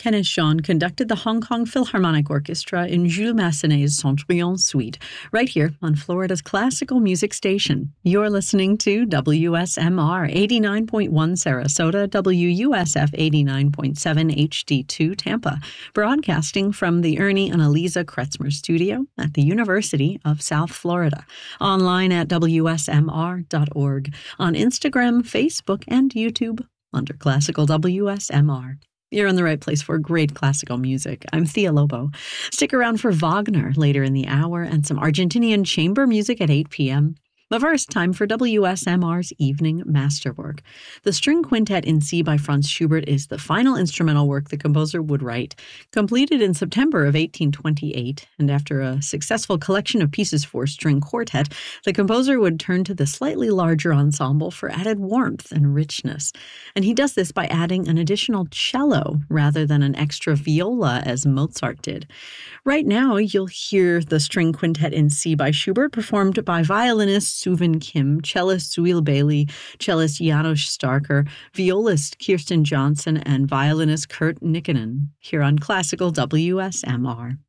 Kenneth Shawn conducted the Hong Kong Philharmonic Orchestra in Jules Massenet's Cendrillon Suite, right here on Florida's classical music station. You're listening to WSMR 89.1 Sarasota, WUSF 89.7 HD2 Tampa, broadcasting from the Ernie and Eliza Kretzmer Studio at the University of South Florida. Online at WSMR.org, on Instagram, Facebook, and YouTube under Classical WSMR. You're in the right place for great classical music. I'm Thea Lobo. Stick around for Wagner later in the hour and some Argentinian chamber music at 8 p.m. But first, time for WSMR's Evening Masterwork. The String Quintet in C by Franz Schubert is the final instrumental work the composer would write, completed in September of 1828, and after a successful collection of pieces for string quartet, the composer would turn to the slightly larger ensemble for added warmth and richness. And he does this by adding an additional cello rather than an extra viola as Mozart did. Right now, you'll hear the String Quintet in C by Schubert performed by violinist Suvin Kim, cellist Will Bailey, cellist Janos Starker, violist Kirsten Johnson, and violinist Kurt Nikkinen, here on Classical WSMR.